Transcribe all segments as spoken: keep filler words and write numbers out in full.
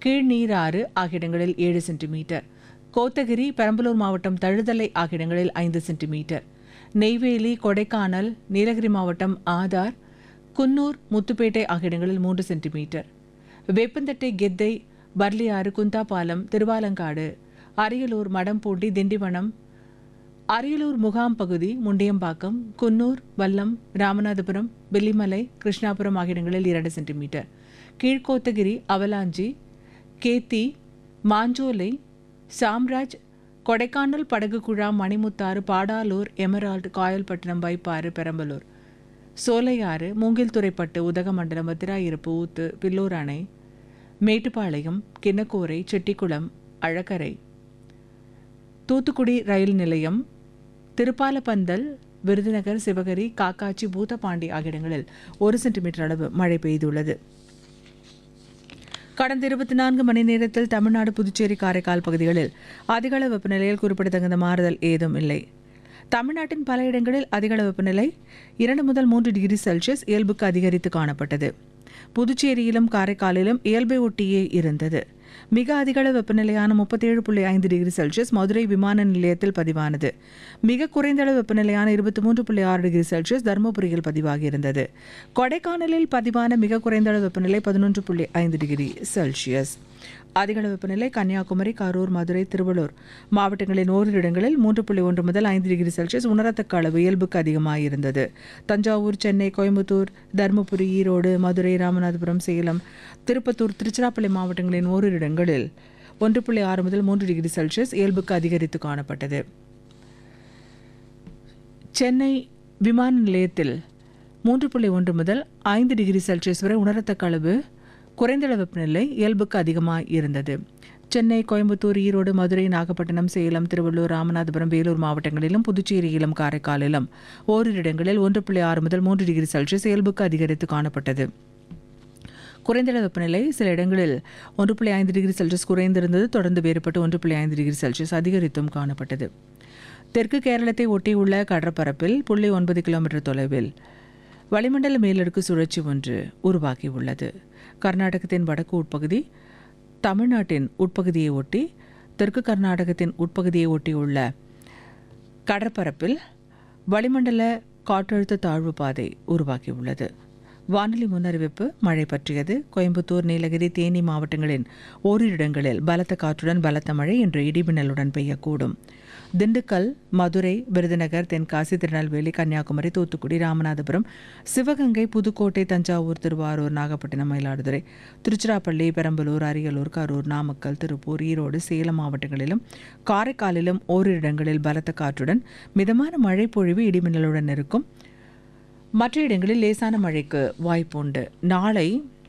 கீழ்நீராறு ஆகிய இடங்களில் ஏழு சென்டிமீட்டர், கோத்தகிரி, பெரம்பலூர் மாவட்டம் தழுதலை ஆகிய இடங்களில் ஐந்து சென்டிமீட்டர், நெய்வேலி, கொடைக்கானல், நீலகிரி மாவட்டம் ஆதார், குன்னூர், முத்துப்பேட்டை ஆகிய இடங்களில் மூன்று சென்டிமீட்டர், வேப்பந்தட்டை, கெத்தை, பர்லியாறு, குந்தாபாலம், திருவாலங்காடு, அரியலூர், மடம்பூண்டி, திண்டிவனம், அரியலூர் முகாம் பகுதி, முண்டியம்பாக்கம், குன்னூர், வல்லம், ராமநாதபுரம், வெள்ளிமலை, கிருஷ்ணாபுரம் ஆகிய இடங்களில் இரண்டு centimetre, Keezh Kotagiri, avalanche, Ketti, Manjolai, Samraj, Kodaikanal, படகுகுழா, Manimuthar, Padalur, Emerald, Kayalpattinam, Vaipparu, Perambalur, Sholayar, Moongilthuraipattu, Udhagamandalam, Vathirayiruppu, ஊத்து, பில்லூர் அணை, மேட்டுப்பாளையம், கிண்ணக்கோரை, செட்டிக்குளம், அழகரை, தூத்துக்குடி ரயில் நிலையம், திருப்பாலப்பந்தல், விருதுநகர், சிவகரி, காக்காட்சி, பூதப்பாண்டி ஆகிய இடங்களில் ஒரு சென்டிமீட்டர் அளவு மழை பெய்துள்ளது. கடந்த இருபத்தி நான்கு மணி நேரத்தில் தமிழ்நாடு, புதுச்சேரி, காரைக்கால் பகுதிகளில் அதிகளவு வெப்பநிலையில் குறிப்பிடத்தகுந்த மாறுதல் ஏதும் இல்லை. தமிழ்நாட்டின் பல இடங்களில் அதிகளவு வெப்பநிலை இரண்டு முதல் மூன்று டிகிரி செல்சியஸ் இயல்புக்கு அதிகரித்து காணப்பட்டது. புதுச்சேரியிலும் காரைக்காலிலும் இயல்பை ஒட்டியே இருந்தது. மிக அதிகளவு வெப்பநிலையான முப்பத்தி ஏழு புள்ளி ஐந்து டிகிரி செல்சியஸ் மதுரை விமான நிலையத்தில் பதிவானது. மிக குறைந்த அளவு வெப்பநிலையான இருபத்தி மூன்று புள்ளி ஆறு டிகிரி செல்சியஸ் தருமபுரியில் பதிவாகியிருந்தது. கொடைக்கானலில் பதிவான மிக குறைந்த அளவு வெப்பநிலை பதினொன்று புள்ளி ஐந்து டிகிரி செல்சியஸ். அதிகளவு வெப்பநிலை கன்னியாகுமரி, கரூர், மதுரை, திருவள்ளூர் மாவட்டங்களின் ஓரிரு இடங்களில் மூன்று புள்ளி ஒன்று முதல் ஐந்து டிகிரி செல்சியஸ் உணரத்தக்க அளவு இயல்புக்கு அதிகமாயிருந்தது. தஞ்சாவூர், சென்னை, கோயம்புத்தூர், தருமபுரி, ஈரோடு, மதுரை, ராமநாதபுரம், சேலம், திருப்பத்தூர், திருச்சிராப்பள்ளி மாவட்டங்களின் ஓரிரு இடங்களில் ஒன்று புள்ளி ஆறு முதல் மூன்று டிகிரி செல்சியஸ் இயல்புக்கு அதிகரித்து காணப்பட்டது. சென்னை விமான நிலையத்தில் மூன்று புள்ளி ஒன்று முதல் ஐந்து டிகிரி செல்சியஸ் வரை உணரத்தக்க அளவு குறைந்தளவு வெப்பநிலை இயல்புக்கு அதிகமாக இருந்தது. சென்னை, கோயம்புத்தூர், ஈரோடு, மதுரை, நாகப்பட்டினம், சேலம், திருவள்ளூர், ராமநாதபுரம், வேலூர் மாவட்டங்களிலும் புதுச்சேரியிலும் காரைக்காலிலும் ஓரிரு இடங்களில் ஒன்று புள்ளி ஆறு முதல் மூன்று டிகிரி செல்சியஸ் இயல்புக்கு அதிகரித்து காணப்பட்டது. குறைந்தளவு வெப்பநிலை சில இடங்களில் ஒன்று புள்ளி ஐந்து டிகிரி செல்சியஸ் குறைந்திருந்தது. தொடர்ந்து வேறுபட்டு ஒன்று புள்ளி ஐந்து டிகிரி செல்சியஸ் அதிகரித்தும் காணப்பட்டது. தெற்கு கேரளத்தை ஒட்டியுள்ள கடற்பரப்பில் புள்ளி ஒன்பது கிலோமீட்டர் தொலைவில் வளிமண்டல மேலடுக்கு சுழற்சி ஒன்று உருவாகியுள்ளது. கர்நாடகத்தின் வடக்கு உட்பகுதி, தமிழ்நாட்டின் உட்பகுதியை ஒட்டி, தெற்கு கர்நாடகத்தின் உட்பகுதியை ஒட்டியுள்ள கடற்பரப்பில் வளிமண்டல காற்றழுத்த தாழ்வு பாதை உருவாகியுள்ளது. வானிலை முன்னறிவிப்பு மழை பற்றியது. கோயம்புத்தூர், நீலகிரி, தேனி மாவட்டங்களின் ஓரிரு இடங்களில் பலத்த காற்றுடன் பலத்த மழை இன்று இடிமின்னலுடன் பெய்யக்கூடும். திண்டுக்கல், மதுரை, விருதுநகர், தென்காசி, திருநெல்வேலி, கன்னியாகுமரி, தூத்துக்குடி, ராமநாதபுரம், சிவகங்கை, புதுக்கோட்டை, தஞ்சாவூர், திருவாரூர், நாகப்பட்டினம், மயிலாடுதுறை, திருச்சிராப்பள்ளி, பெரம்பலூர், அரியலூர், கரூர், நாமக்கல், திருப்பூர், ஈரோடு, சேலம் மாவட்டங்களிலும் காரைக்காலிலும் ஓரிரு இடங்களில் பலத்த காற்றுடன் மிதமான மழை பொழிவு இடிமின்னலுடன் இருக்கும். மற்ற இடங்களில் லேசான மழைக்கு வாய்ப்புண்டு. நாளை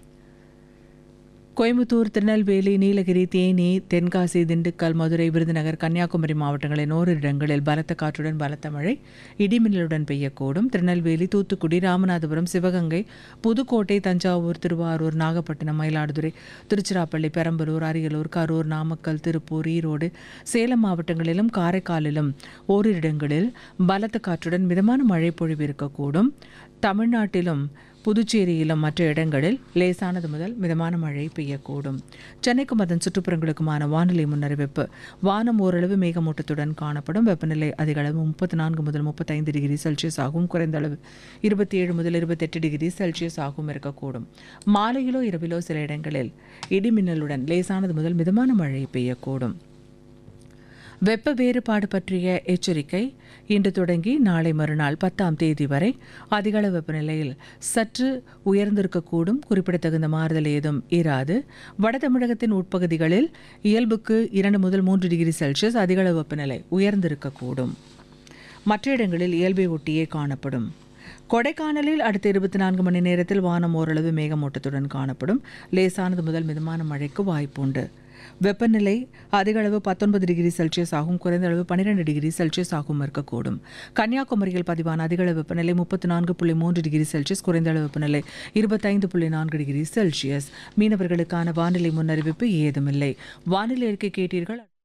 கோயம்புத்தூர், திருநெல்வேலி, நீலகிரி, தேனி, தென்காசி, திண்டுக்கல், மதுரை, விருதுநகர், கன்னியாகுமரி மாவட்டங்களின் ஓரிரு இடங்களில் பலத்த காற்றுடன் பலத்த மழை இடிமின்னலுடன் பெய்யக்கூடும். திருநெல்வேலி, தூத்துக்குடி, ராமநாதபுரம், சிவகங்கை, புதுக்கோட்டை, தஞ்சாவூர், திருவாரூர், நாகப்பட்டினம், மயிலாடுதுறை, திருச்சிராப்பள்ளி, பெரம்பலூர், அரியலூர், கரூர், நாமக்கல், திருப்பூர், ஈரோடு, சேலம் மாவட்டங்களிலும் காரைக்காலிலும் ஓரிரு இடங்களில் பலத்த காற்றுடன் மிதமான மழை பொழிவு இருக்கக்கூடும். தமிழ்நாட்டிலும் புதுச்சேரியிலும் மற்ற இடங்களில் லேசானது முதல் மிதமான மழை பெய்யக்கூடும். சென்னைக்கும் அதன் சுற்றுப்புறங்களுக்குமான வானிலை முன்னறிவிப்பு. வானம் ஓரளவு மேகமூட்டத்துடன் காணப்படும். வெப்பநிலை அதிக அளவு முப்பத்தி நான்கு முதல் முப்பத்தைந்து டிகிரி செல்சியஸ் ஆகவும், குறைந்த அளவு இருபத்தி ஏழு முதல் இருபத்தெட்டு டிகிரி செல்சியஸ் ஆகவும் இருக்கக்கூடும். மாலையிலோ இரவிலோ சில இடங்களில் இடிமின்னலுடன் லேசானது முதல் மிதமான மழை பெய்யக்கூடும். வெப்ப வேறுபாடு பற்றிய எச்சரிக்கை. இன்று தொடங்கி நாளை மறுநாள் பத்தாம் தேதி வரை அதிகளவு வெப்பநிலையில் சற்று உயர்ந்திருக்கக்கூடும். குறிப்பிடத்தகுந்த மாறுதல் ஏதும் இராது. வட தமிழகத்தின் உட்பகுதிகளில் இயல்புக்கு இரண்டு முதல் மூன்று டிகிரி செல்சியஸ் அதிகளவு வெப்பநிலை உயர்ந்திருக்கக்கூடும். மற்ற இடங்களில் இயல்பை ஒட்டியே காணப்படும். கொடைக்கானலில் அடுத்த இருபத்தி நான்கு மணி நேரத்தில் வானம் ஓரளவு மேகமூட்டத்துடன் காணப்படும். லேசானது முதல் மிதமான மழைக்கு வாய்ப்புண்டு. வெப்பநிலை அதிகளவு பத்தொன்பது டிகிரி செல்சியஸ் ஆகும், குறைந்த அளவு பன்னிரண்டு டிகிரி செல்சியஸ் ஆகவும் இருக்கக்கூடும். கன்னியாகுமரியில் பதிவான அதிகளவு வெப்பநிலை முப்பத்தி நான்கு புள்ளி மூன்று டிகிரி செல்சியஸ், குறைந்த அளவு வெப்பநிலை இருபத்தைந்து புள்ளி நான்கு டிகிரி செல்சியஸ். மீனவர்களுக்கான வானிலை முன்னறிவிப்பு ஏதுமில்லை. வானிலை அறிக்கை கேட்டீர்கள்.